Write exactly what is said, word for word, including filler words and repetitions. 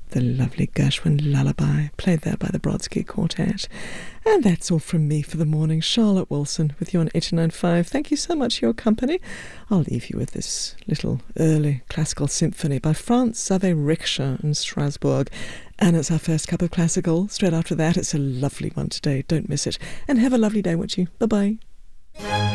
the lovely Gershwin Lullaby, played there by the Brodsky Quartet. And that's all from me for the morning. Charlotte Wilson with you on eighty-nine point five. Thank you so much for your company. I'll leave you with this little early classical symphony by Franz Xaver Richter in Strasbourg. And it's our first cup of classical. Straight after that, it's a lovely one today. Don't miss it. And have a lovely day, won't you? Bye-bye.